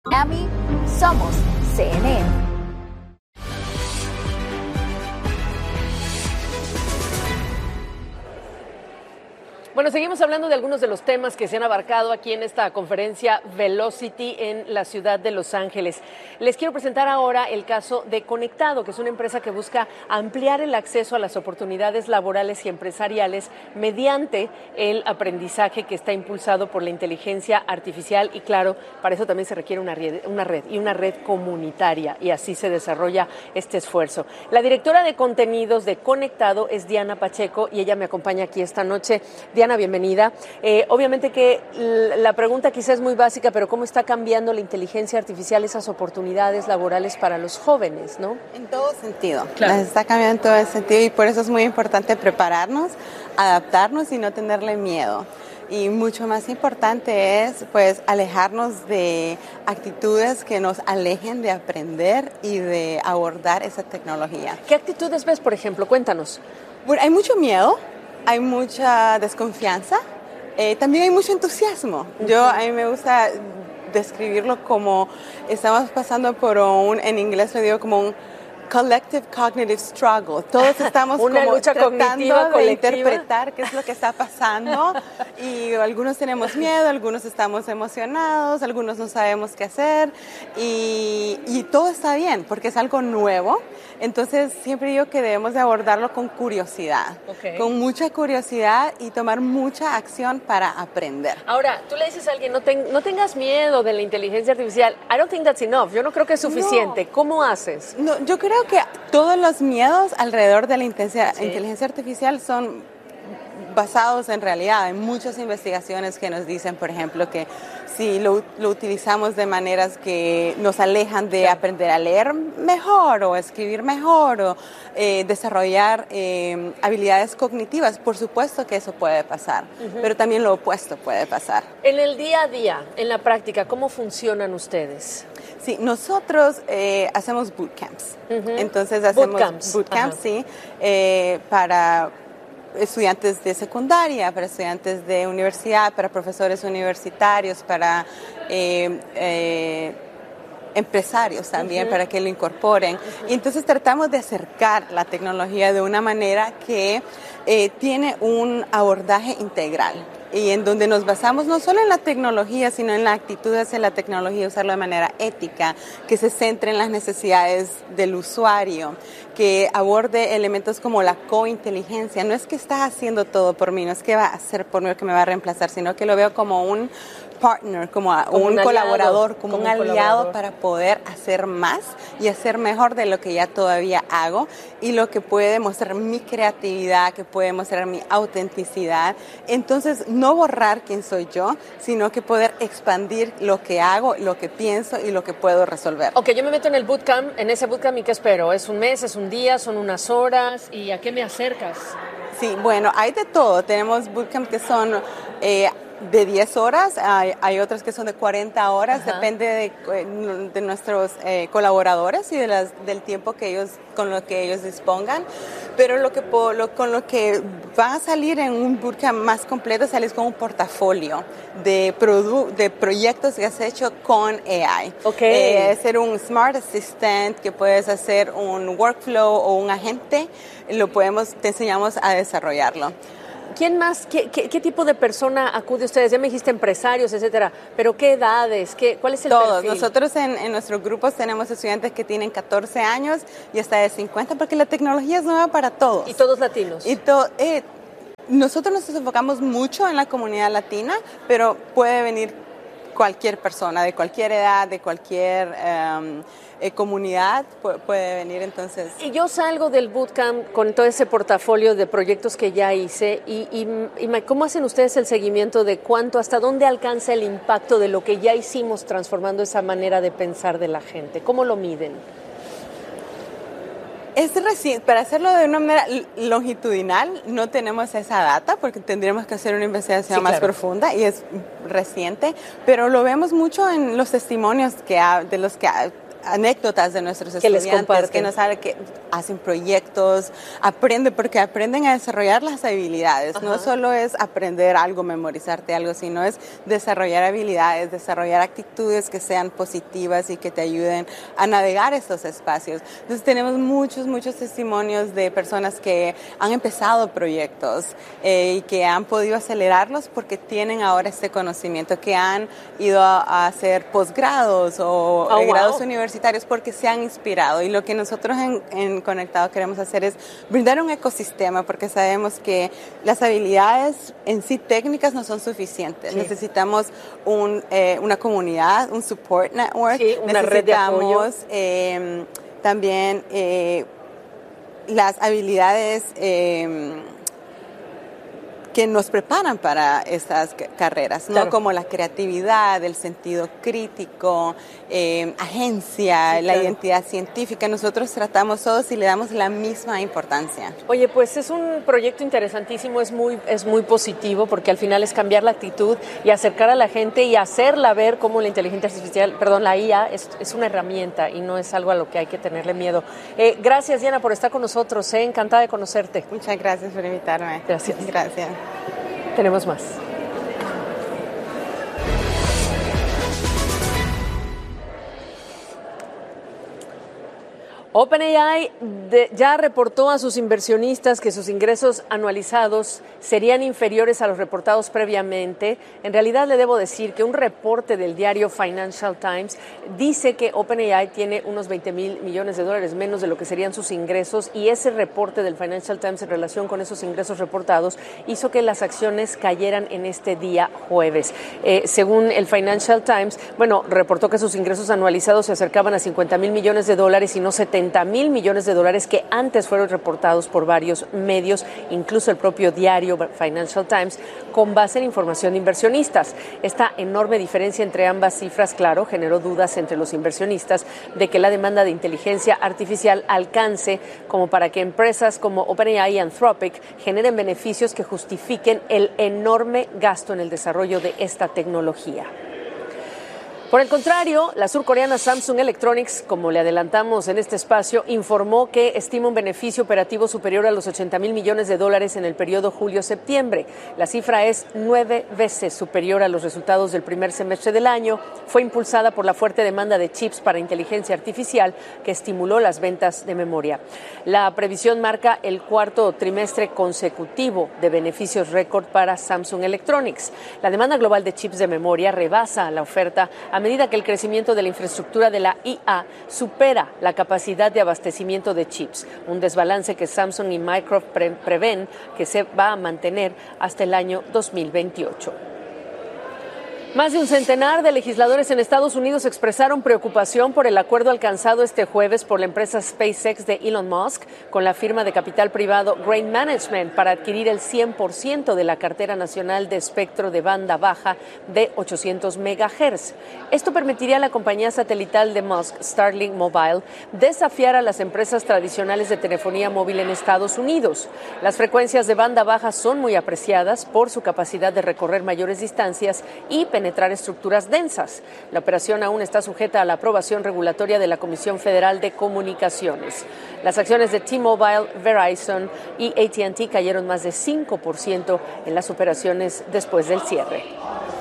Miami, somos CNN. Bueno, seguimos hablando de algunos de los temas que se han abarcado aquí en esta conferencia Velocity en la ciudad de Los Ángeles. Les quiero presentar ahora el caso de Conectado, que es una empresa que busca ampliar el acceso a las oportunidades laborales y empresariales mediante el aprendizaje que está impulsado por la inteligencia artificial y, claro, para eso también se requiere una red comunitaria, y así se desarrolla este esfuerzo. La directora de contenidos de Conectado es Diana Pacheco y ella me acompaña aquí esta noche. Diana, bienvenida. Obviamente que la pregunta quizás es muy básica, pero ¿cómo está cambiando la inteligencia artificial esas oportunidades laborales para los jóvenes, no? En todo sentido. Claro. Las está cambiando en todo sentido y por eso es muy importante prepararnos, adaptarnos y no tenerle miedo. Y mucho más importante es, pues, alejarnos de actitudes que nos alejen de aprender y de abordar esa tecnología. ¿Qué actitudes ves, por ejemplo? Cuéntanos. Bueno, hay mucho miedo. Hay mucha desconfianza, también hay mucho entusiasmo. A mí me gusta describirlo como estamos pasando por en inglés lo digo como un collective cognitive struggle. Todos estamos una como lucha tratando colectiva. de interpretar qué es lo que está pasando y algunos tenemos miedo, algunos estamos emocionados, algunos no sabemos qué hacer y todo está bien porque es algo nuevo. Entonces siempre digo que debemos de abordarlo con curiosidad, con mucha curiosidad y tomar mucha acción para aprender. Ahora, tú le dices a alguien, no tengas miedo de la inteligencia artificial. I don't think that's enough. Yo no creo que es suficiente. No. ¿Cómo haces? No, yo creo que todos los miedos alrededor de la inteligencia artificial son basados en realidad. Hay muchas investigaciones que nos dicen, por ejemplo, que si lo utilizamos de maneras que nos alejan de aprender a leer mejor o escribir mejor o desarrollar habilidades cognitivas, por supuesto que eso puede pasar, pero también lo opuesto puede pasar. En el día a día, en la práctica, ¿cómo funcionan ustedes? Sí, nosotros hacemos bootcamps. Entonces hacemos bootcamps, sí, para estudiantes de secundaria, para estudiantes de universidad, para profesores universitarios, para empresarios también, para que lo incorporen. Y entonces tratamos de acercar la tecnología de una manera que tiene un abordaje integral y en donde nos basamos no solo en la tecnología, sino en la actitud hacia la tecnología, usarlo de manera ética, que se centre en las necesidades del usuario, que aborde elementos como la cointeligencia. No es que está haciendo todo por mí, no es que va a hacer por mí o que me va a reemplazar, sino que lo veo como un partner, como un colaborador, como un aliado para poder hacer más y hacer mejor de lo que ya todavía hago y lo que puede mostrar mi creatividad, que puede mostrar mi autenticidad. Entonces, no borrar quién soy yo, sino que poder expandir lo que hago, lo que pienso y lo que puedo resolver. Ok, yo me meto en el bootcamp, en ese bootcamp, ¿y qué espero? ¿Es un mes, es un día, son unas horas? ¿Y a qué me acercas? Sí, bueno, hay de todo. Tenemos bootcamp que son de 10 horas, hay otros que son de 40 horas, depende de nuestros colaboradores y del tiempo con lo que ellos dispongan, pero con lo que va a salir en un bootcamp más completo, sales con un portafolio de proyectos que has hecho con AI. Ser un Smart Assistant, que puedes hacer un workflow o un agente, te enseñamos a desarrollarlo. ¿Quién más? ¿Qué tipo de persona acude a ustedes? Ya me dijiste empresarios, etcétera, pero ¿qué edades? ¿Cuál es el Todos. perfil? Nosotros en nuestros grupos tenemos estudiantes que tienen 14 años y hasta de 50, porque la tecnología es nueva para todos. ¿Y todos latinos? Nosotros nos enfocamos mucho en la comunidad latina, pero puede venir cualquier persona, de cualquier edad, de cualquier comunidad, puede venir entonces. Y yo salgo del bootcamp con todo ese portafolio de proyectos que ya hice y ¿cómo hacen ustedes el seguimiento de hasta dónde alcanza el impacto de lo que ya hicimos transformando esa manera de pensar de la gente? ¿Cómo lo miden? Para hacerlo de una manera longitudinal no tenemos esa data porque tendríamos que hacer una investigación más profunda y es reciente, pero lo vemos mucho en los testimonios de los que anécdotas de nuestros que estudiantes que nos saben que hacen proyectos, porque aprenden a desarrollar las habilidades. No solo es aprender algo, memorizarte algo, sino es desarrollar habilidades, desarrollar actitudes que sean positivas y que te ayuden a navegar estos espacios. Entonces tenemos muchos testimonios de personas que han empezado proyectos y que han podido acelerarlos porque tienen ahora este conocimiento, que han ido a hacer posgrados o grados universitarios porque se han inspirado. Y lo que nosotros en Conectado queremos hacer es brindar un ecosistema, porque sabemos que las habilidades en sí técnicas no son suficientes. Sí. Necesitamos una comunidad, un support network, una red de apoyo. También las habilidades que nos preparan para estas carreras, ¿no? Claro. Como la creatividad, el sentido crítico, agencia, la identidad científica. Nosotros tratamos todos y le damos la misma importancia. Oye, pues es un proyecto interesantísimo, es muy positivo, porque al final es cambiar la actitud y acercar a la gente y hacerla ver cómo la inteligencia artificial, la IA, es una herramienta y no es algo a lo que hay que tenerle miedo. Gracias, Diana, por estar con nosotros. Encantada de conocerte. Muchas gracias por invitarme. Gracias. Gracias. Tenemos más. OpenAI ya reportó a sus inversionistas que sus ingresos anualizados serían inferiores a los reportados previamente. En realidad, le debo decir que un reporte del diario Financial Times dice que OpenAI tiene unos $20,000 millones menos de lo que serían sus ingresos, y ese reporte del Financial Times en relación con esos ingresos reportados hizo que las acciones cayeran en este día jueves. Según el Financial Times, reportó que sus ingresos anualizados se acercaban a $50,000 millones y no $70,000 millones que antes fueron reportados por varios medios, incluso el propio diario Financial Times, con base en información de inversionistas. Esta enorme diferencia entre ambas cifras, claro, generó dudas entre los inversionistas de que la demanda de inteligencia artificial alcance como para que empresas como OpenAI y Anthropic generen beneficios que justifiquen el enorme gasto en el desarrollo de esta tecnología. Por el contrario, la surcoreana Samsung Electronics, como le adelantamos en este espacio, informó que estima un beneficio operativo superior a los $80,000 millones en el periodo julio-septiembre. La cifra es 9 veces superior a los resultados del primer semestre del año. Fue impulsada por la fuerte demanda de chips para inteligencia artificial que estimuló las ventas de memoria. La previsión marca el cuarto trimestre consecutivo de beneficios récord para Samsung Electronics. La demanda global de chips de memoria rebasa la oferta a medida que el crecimiento de la infraestructura de la IA supera la capacidad de abastecimiento de chips, un desbalance que Samsung y Microsoft prevén que se va a mantener hasta el año 2028. Más de un centenar de legisladores en Estados Unidos expresaron preocupación por el acuerdo alcanzado este jueves por la empresa SpaceX de Elon Musk con la firma de capital privado Grain Management para adquirir el 100% de la cartera nacional de espectro de banda baja de 800 MHz. Esto permitiría a la compañía satelital de Musk, Starlink Mobile, desafiar a las empresas tradicionales de telefonía móvil en Estados Unidos. Las frecuencias de banda baja son muy apreciadas por su capacidad de recorrer mayores distancias y penetrar estructuras densas. La operación aún está sujeta a la aprobación regulatoria de la Comisión Federal de Comunicaciones. Las acciones de T-Mobile, Verizon y AT&T cayeron más de 5% en las operaciones después del cierre.